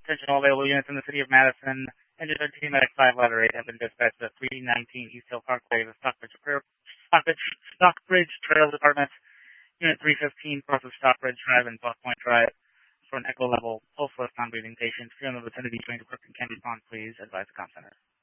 Attention all available units in the city of Madison. Engine 13 Medic 5 Letter 8 have been dispatched at 319 East Hill Parkway, the Stockbridge Trail Department. Unit 315 crosses Stockbridge Drive and Buck Point Drive for an echo level pulseless non-breathing patient. If you're in the vicinity, train to Crook and Candy Pond, please advise the comm center.